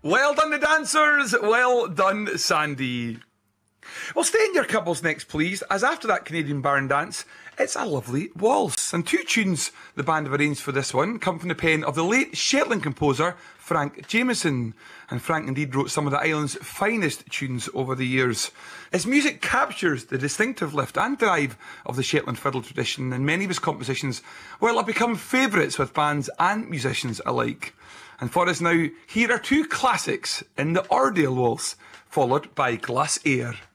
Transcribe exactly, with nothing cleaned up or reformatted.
Well done, the dancers. Well done, Sandy. Well, stay in your couples next, please, as after that Canadian barn dance, it's a lovely waltz. And two tunes the band have arranged for this one come from the pen of the late Shetland composer Frank Jameson. And Frank indeed wrote some of the island's finest tunes over the years. His music captures the distinctive lift and drive of the Shetland fiddle tradition, and many of his compositions, well, have become favourites with bands and musicians alike. And for us now, here are two classics in the Ordale Waltz, followed by Glass Air.